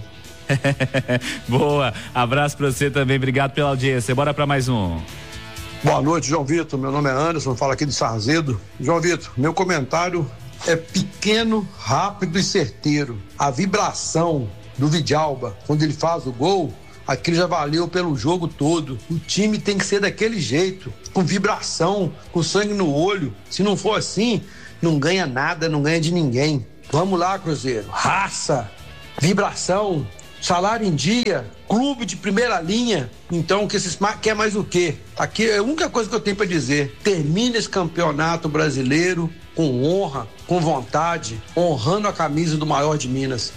Boa, abraço pra você também, obrigado pela audiência. Bora pra mais um. Boa noite, João Vitor, meu nome é Anderson, falo aqui de Sarzedo. João Vitor, meu comentário é pequeno, rápido e certeiro. A vibração do Vidalba, quando ele faz o gol, aquilo já valeu pelo jogo todo. O time tem que ser daquele jeito, com vibração, com sangue no olho. Se não for assim, não ganha nada, não ganha de ninguém. Vamos lá, Cruzeiro, raça, vibração, salário em dia, clube de primeira linha. Então, que esses quer mais o quê? Aqui é a única coisa que eu tenho para dizer: termina esse campeonato brasileiro com honra, com vontade, honrando a camisa do maior de Minas.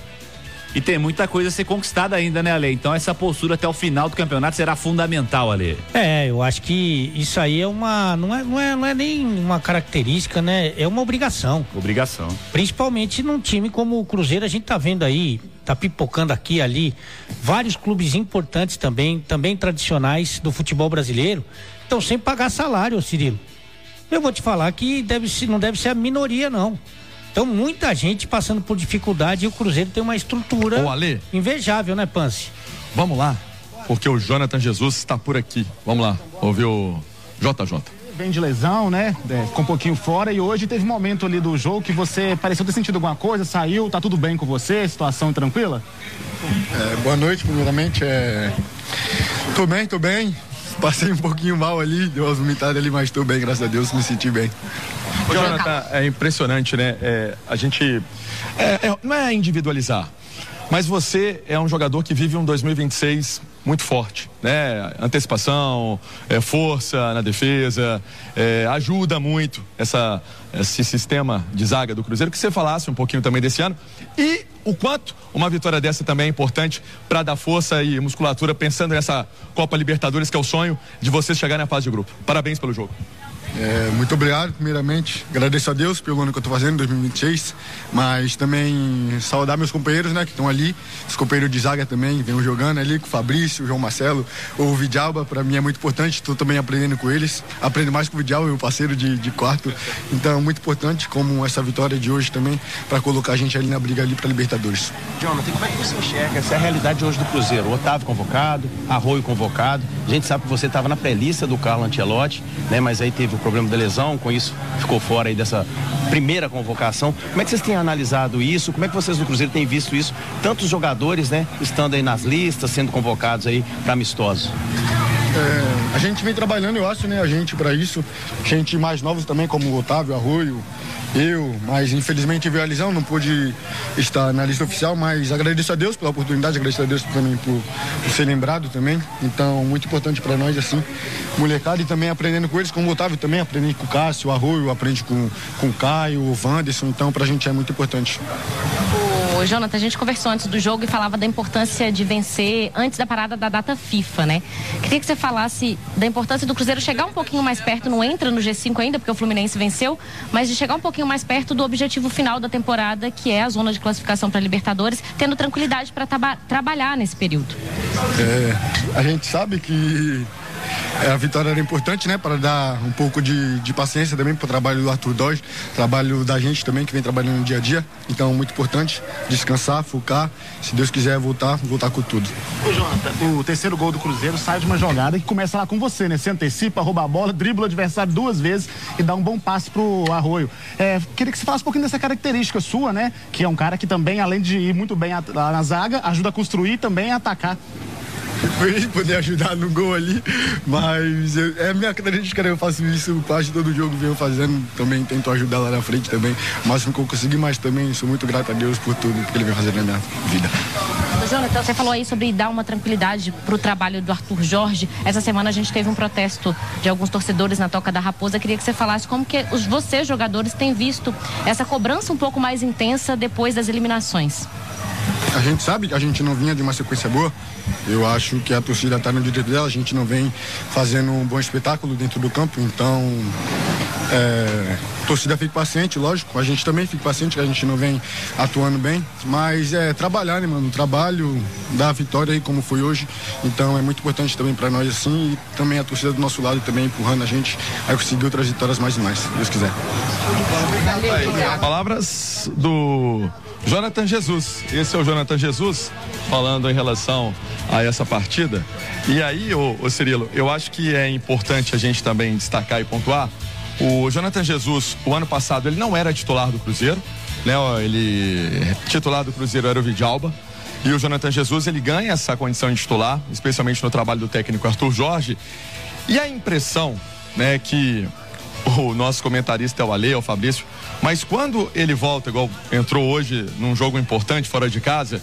E tem muita coisa a ser conquistada ainda, né, Ale? Então essa postura até o final do campeonato será fundamental, Ale. É, eu acho que isso aí é uma, não é, não é, não é nem uma característica, né? É uma obrigação. Obrigação. Principalmente num time como o Cruzeiro, a gente tá vendo aí, tá pipocando aqui e ali, vários clubes importantes também, também tradicionais do futebol brasileiro, estão sem pagar salário, Cirilo. Eu vou te falar que deve ser, não deve ser a minoria, não. Então, muita gente passando por dificuldade e o Cruzeiro tem uma estrutura Ô, Ale, invejável, né, Pance? Vamos lá, porque o Jonathan Jesus está por aqui. Vamos lá, ouvir o J J. Vem de lesão, né? É, ficou um pouquinho fora e hoje teve um momento ali do jogo que você pareceu ter sentido alguma coisa, saiu, tá tudo bem com você, situação tranquila? É, boa noite, primeiramente. É... Tô bem, tô bem. Passei um pouquinho mal ali, deu umas vomitadas ali, mas tô bem, graças a Deus, me senti bem. Ô, Jonathan, é impressionante, né? É, a gente é, é, não é individualizar, mas você é um jogador que vive um dois mil e vinte e seis muito forte, né? Antecipação, é, força na defesa, é, ajuda muito essa, esse sistema de zaga do Cruzeiro. Que você falasse um pouquinho também desse ano e o quanto uma vitória dessa também é importante para dar força e musculatura pensando nessa Copa Libertadores, que é o sonho de vocês chegarem na fase de grupo. Parabéns pelo jogo. É, muito obrigado, primeiramente. Agradeço a Deus pelo ano que eu tô fazendo, dois mil e vinte e seis. Mas também saudar meus companheiros, né, que estão ali. Os companheiros de zaga também, venham jogando ali com o Fabrício, o João Marcelo, o Vidalba. Pra mim é muito importante, tô também aprendendo com eles. Aprendo mais com o Vidalba, meu parceiro de, de quarto. Então, muito importante, como essa vitória de hoje também, para colocar a gente ali na briga ali pra Libertadores. Jonathan, como é que você enxerga essa realidade hoje do Cruzeiro? O Otávio convocado, Arroio convocado. A gente sabe que você estava na pré-lista do Carlo Ancelotti, né, mas aí teve o problema da lesão, com isso ficou fora aí dessa primeira convocação. Como é que vocês têm analisado isso? Como é que vocês do Cruzeiro têm visto isso? Tantos jogadores, né, estando aí nas listas, sendo convocados aí para amistosos. É, a gente vem trabalhando, eu acho, né, a gente para isso. Gente mais novos também, como o Otávio, Arroio, eu, mas infelizmente veio a lesão, não pude estar na lista oficial, mas agradeço a Deus pela oportunidade, agradeço a Deus também por, por ser lembrado também. Então, muito importante para nós, assim, molecada, e também aprendendo com eles, como o Otávio também, aprendi com o Cássio, o Arroio, aprende com, com o Caio, o Wanderson, então pra gente é muito importante. Ô, Jonathan, a gente conversou antes do jogo e falava da importância de vencer antes da parada da data FIFA, né? Queria que você falasse da importância do Cruzeiro chegar um pouquinho mais perto, não entra no G cinco ainda, porque o Fluminense venceu, mas de chegar um pouquinho mais perto do objetivo final da temporada, que é a zona de classificação para Libertadores, tendo tranquilidade para trabalhar nesse período. É, a gente sabe que a vitória era importante, né, para dar um pouco de, de paciência também para o trabalho do Arthur Dodge, trabalho da gente também que vem trabalhando no dia a dia. Então, muito importante descansar, focar, se Deus quiser voltar, voltar com tudo. Ô, Jonathan, o terceiro gol do Cruzeiro sai de uma jogada que começa lá com você, né? Você antecipa, rouba a bola, dribla o adversário duas vezes e dá um bom passe pro Arroio. É, queria que você falasse um pouquinho dessa característica sua, né? Que é um cara que também, além de ir muito bem lá na zaga, ajuda a construir e também a atacar. Feliz de poder ajudar no gol ali, mas eu, é a minha característica, né? Eu faço isso quase todo jogo, venho fazendo, também tento ajudar lá na frente também, o máximo que eu consegui, mas também sou muito grato a Deus por tudo que ele vem fazendo na minha vida. Jonathan, você falou aí sobre dar uma tranquilidade pro trabalho do Arthur Jorge. Essa semana a gente teve um protesto de alguns torcedores na Toca da Raposa. Queria que você falasse como que os, vocês, jogadores, têm visto essa cobrança um pouco mais intensa depois das eliminações. a gente sabe que a gente não vinha de uma sequência boa. Eu acho que a torcida está no direito dela, a gente não vem fazendo um bom espetáculo dentro do campo, então é, a torcida fica paciente, lógico, a gente também fica paciente, que a gente não vem atuando bem, mas é trabalhar, né, mano, trabalho, dar a vitória aí como foi hoje, então é muito importante também para nós assim, e também a torcida do nosso lado também empurrando a gente a conseguir outras vitórias mais e mais, se Deus quiser. Palavras do Jonathan Jesus. Esse é o Jonathan Jesus falando em relação a essa partida. E aí, ô, ô Cirilo, eu acho que é importante a gente também destacar e pontuar. O Jonathan Jesus, o ano passado, ele não era titular do Cruzeiro, né? Ele titular do Cruzeiro era o Vidalba. E o Jonathan Jesus, ele ganha essa condição de titular, especialmente no trabalho do técnico Arthur Jorge. E a impressão, né, que o nosso comentarista é o Ale, é o Fabrício, mas quando ele volta, igual entrou hoje num jogo importante fora de casa,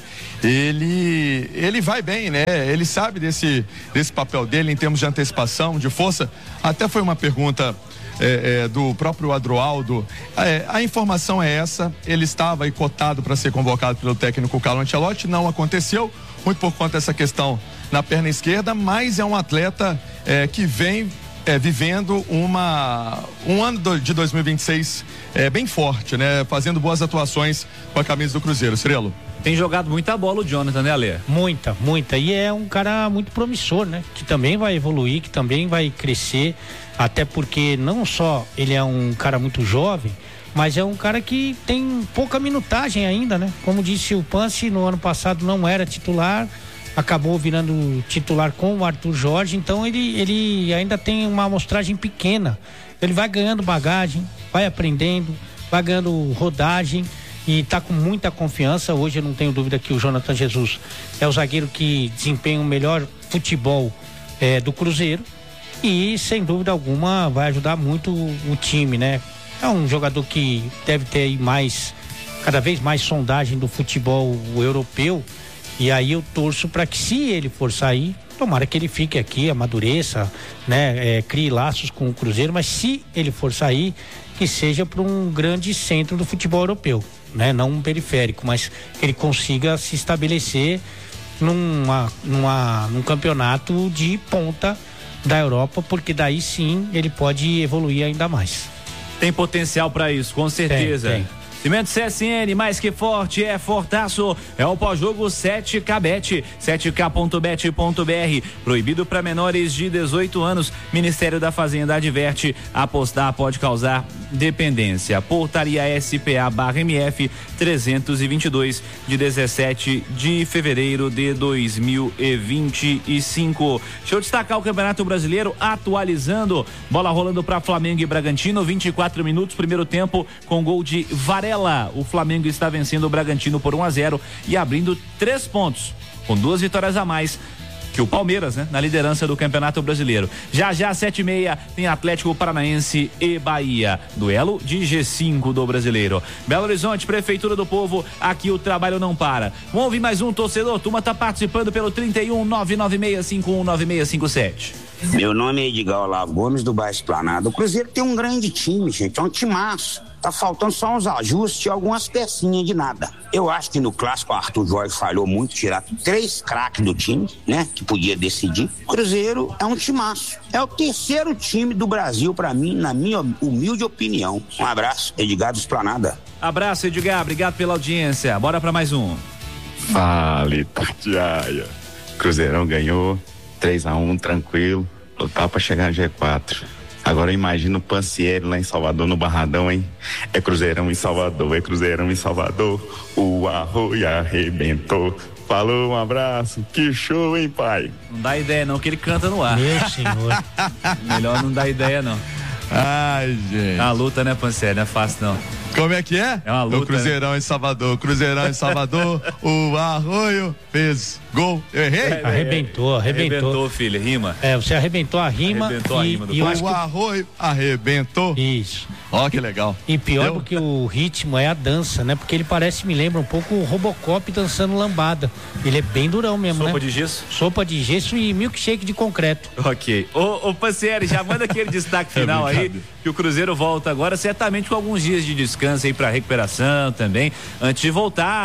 ele ele vai bem, né? Ele sabe desse, desse papel dele em termos de antecipação, de força. Até foi uma pergunta é, é, do próprio Adroaldo. É, a informação é essa, ele estava aí cotado para ser convocado pelo técnico Carlo Ancelotti, não aconteceu, muito por conta dessa questão na perna esquerda, mas é um atleta é, que vem É, vivendo uma, um ano do, de dois mil e vinte e seis é, bem forte, né? Fazendo boas atuações com a camisa do Cruzeiro. Cirilo? Tem jogado muita bola o Jonathan, né, Ale? Muita, muita. E é um cara muito promissor, né? Que também vai evoluir, que também vai crescer, até porque não só ele é um cara muito jovem, mas é um cara que tem pouca minutagem ainda, né? Como disse o Pance, no ano passado não era titular, acabou virando titular com o Arthur Jorge, então ele, ele ainda tem uma amostragem pequena. Ele vai ganhando bagagem, vai aprendendo, vai ganhando rodagem e está com muita confiança. Hoje eu não tenho dúvida que o Jonathan Jesus é o zagueiro que desempenha o melhor futebol é, do Cruzeiro e sem dúvida alguma vai ajudar muito o, o time, né? É um jogador que deve ter aí mais, cada vez mais sondagem do futebol europeu. E aí eu torço para que, se ele for sair, tomara que ele fique aqui, amadureça, né, é, crie laços com o Cruzeiro, mas se ele for sair, que seja para um grande centro do futebol europeu, né, não um periférico, mas que ele consiga se estabelecer numa, numa, num campeonato de ponta da Europa, porque daí sim ele pode evoluir ainda mais. Tem potencial para isso, com certeza. Tem, tem. Cimento C S N, mais que forte, é fortaço. É o pós-jogo sete K Bet, sete K ponto bet ponto br. Proibido para menores de dezoito anos. Ministério da Fazenda adverte: apostar pode causar dependência. Portaria S P A barra M F trezentos e vinte e dois, de dezessete de fevereiro de dois mil e vinte e cinco. Deixa eu destacar o Campeonato Brasileiro atualizando. Bola rolando para Flamengo e Bragantino, vinte e quatro minutos, primeiro tempo, com gol de Varela. O Flamengo está vencendo o Bragantino por um a zero e abrindo três pontos, com duas vitórias a mais que o Palmeiras, né? Na liderança do Campeonato Brasileiro. Já já, sete e meia, tem Atlético Paranaense e Bahia. Duelo de G cinco do Brasileiro. Belo Horizonte, Prefeitura do Povo, aqui o trabalho não para. Vamos ouvir mais um torcedor? Turma tá participando pelo trinta e um, nove nove seis cinco um, nove seis cinco sete. Meu nome é Edgar Olavo Gomes, do Bairro Esplanada. O Cruzeiro tem um grande time, gente, é um timaço. Tá faltando só uns ajustes e algumas pecinhas de nada. Eu acho que no clássico o Arthur Jorge falhou muito, tirar três craques do time, né? Que podia decidir. O Cruzeiro é um timaço. É o terceiro time do Brasil pra mim, na minha humilde opinião. Um abraço, Edgar do Esplanada. Abraço, Edgar, obrigado pela audiência. Bora pra mais um. Fala, Itatiaia. Cruzeirão ganhou três a um, tranquilo. Lutar pra chegar no G quatro. Agora imagina o Pancieri lá em Salvador, no Barradão, hein? É Cruzeirão em Salvador, é Cruzeirão em Salvador. O arroio arrebentou. Falou, um abraço. Que show, hein, pai? Não dá ideia não, que ele canta no ar. Meu senhor. Melhor não dar ideia não. Ai, gente. É uma luta, né, Pancieri? Não é fácil não. Como é que é? É uma luta, o Cruzeirão, né? Em Salvador, Cruzeirão em Salvador, o Arroio fez gol. Eu errei? É, arrebentou, arrebentou. Arrebentou, filho, rima. É, você arrebentou a rima. Arrebentou e, a rima do e eu o acho que... Arroio arrebentou. Isso. Ó, que legal. E pior Deu? do que o ritmo é a dança, né? Porque ele parece, me lembra um pouco o Robocop dançando lambada. Ele é bem durão mesmo, Sopa né? de gesso? Sopa de gesso e milkshake de concreto. Ok. Ô, ô Pancieri, já manda aquele destaque final aí, que o Cruzeiro volta agora, certamente com alguns dias de descanso. descanse aí para recuperação também, antes de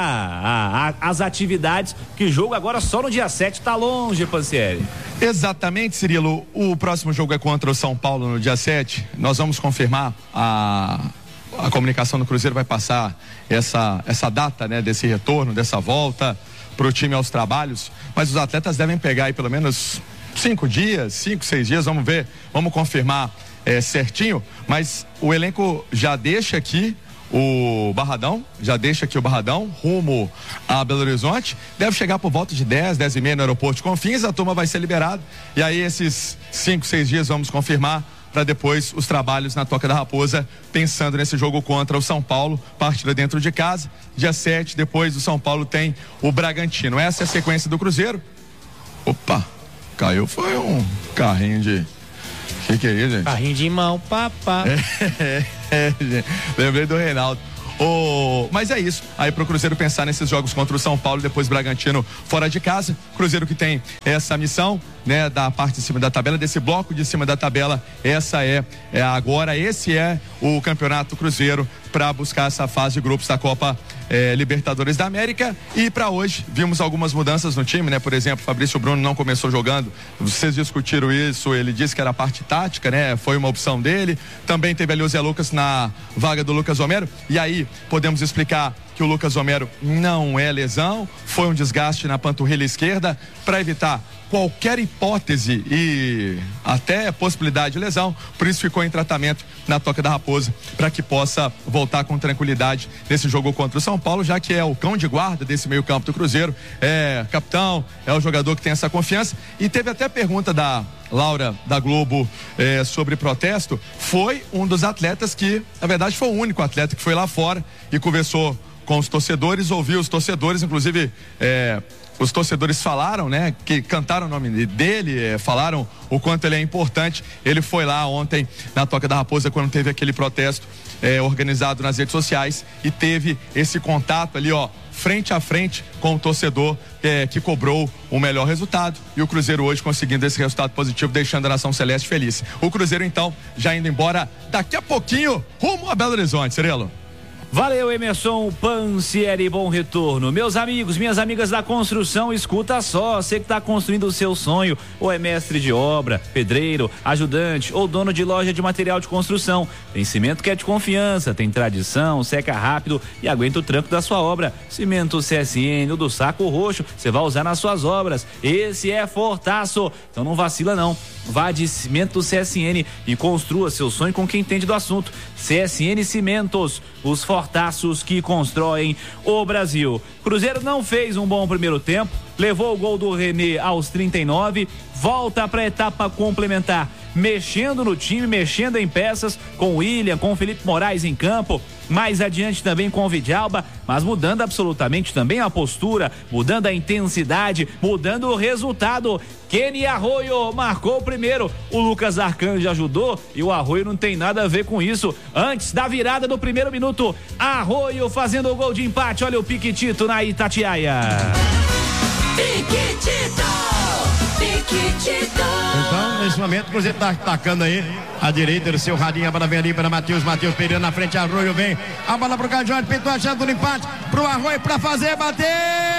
voltar às atividades, que o jogo agora só no dia sete tá longe, Pansieri. Exatamente, Cirilo. O próximo jogo é contra o São Paulo no dia sete. Nós vamos confirmar a a comunicação do Cruzeiro vai passar essa essa data, né, desse retorno, dessa volta para o time aos trabalhos, mas os atletas devem pegar aí pelo menos cinco dias, cinco, seis dias, vamos ver, vamos confirmar é, certinho, mas o elenco já deixa aqui o Barradão, já deixa aqui o Barradão, rumo a Belo Horizonte, deve chegar por volta de dez, dez e meia no aeroporto de Confins, a turma vai ser liberada, e aí esses cinco, seis dias vamos confirmar para depois os trabalhos na Toca da Raposa, pensando nesse jogo contra o São Paulo, partida dentro de casa, dia sete, depois do São Paulo tem o Bragantino. Essa é a sequência do Cruzeiro. Opa, caiu, foi um carrinho de... Que que é isso, gente? Carrinho de mão, papá. É, é, é, lembrei do Reinaldo. Oh, mas é isso, aí pro Cruzeiro pensar nesses jogos contra o São Paulo, depois Bragantino fora de casa, Cruzeiro que tem essa missão, né, da parte de cima da tabela, desse bloco de cima da tabela, essa é, é agora, esse é o Campeonato Cruzeiro para buscar essa fase de grupos da Copa eh, Libertadores da América. E para hoje vimos algumas mudanças no time, né? Por exemplo, Fabrício Bruno não começou jogando. Vocês discutiram isso, ele disse que era a parte tática, né? Foi uma opção dele. Também teve ali o Zé Lucas na vaga do Lucas Romero. E aí podemos explicar que o Lucas Romero não é lesão, foi um desgaste na panturrilha esquerda. Para evitar qualquer hipótese e até possibilidade de lesão, por isso ficou em tratamento na Toca da Raposa, para que possa voltar com tranquilidade nesse jogo contra o São Paulo, já que é o cão de guarda desse meio campo do Cruzeiro, é capitão, é o jogador que tem essa confiança. E teve até pergunta da Laura da Globo eh, sobre protesto. Foi um dos atletas que, na verdade, foi o único atleta que foi lá fora e conversou com os torcedores, ouviu os torcedores, inclusive eh, os torcedores falaram, né, que cantaram o nome dele, eh, falaram o quanto ele é importante. Ele foi lá ontem na Toca da Raposa quando teve aquele protesto eh, organizado nas redes sociais e teve esse contato ali, ó, frente a frente com o torcedor eh, que cobrou o melhor resultado, e o Cruzeiro hoje conseguindo esse resultado positivo, deixando a Nação Celeste feliz. O Cruzeiro então já indo embora daqui a pouquinho rumo a Belo Horizonte, Cirilo. Valeu, Emerson Pansieri, bom retorno. Meus amigos, minhas amigas da construção, escuta só, você que está construindo o seu sonho, ou é mestre de obra, pedreiro, ajudante ou dono de loja de material de construção, tem cimento que é de confiança, tem tradição, seca rápido e aguenta o tranco da sua obra. Cimento C S N, o do saco roxo, você vai usar nas suas obras. Esse é Fortaço, então não vacila não. Vá de Cimento C S N e construa seu sonho com quem entende do assunto. C S N Cimentos, os fortaços que constroem o Brasil. Cruzeiro não fez um bom primeiro tempo, levou o gol do René aos trinta e nove, volta para a etapa complementar, mexendo no time, mexendo em peças, com o William, com o Felipe Moraes em campo, mais adiante também com o Vidalba, mas mudando absolutamente também a postura, mudando a intensidade, mudando o resultado. Kenny Arroio marcou o primeiro, o Lucas Arcanjo ajudou e o Arroio não tem nada a ver com isso. Antes da virada do primeiro minuto, Arroio fazendo o gol de empate. Olha o Piquitito na Itatiaia. Piquitito, Piquitito. Então, nesse momento, o Cruzeiro tá atacando aí a direita do seu radinho, a bola vem ali para Matheus, Matheus Pereira na frente, Arroio vem, a bola pro Cajó, pintou achando no empate, pro Arroio pra fazer, bater!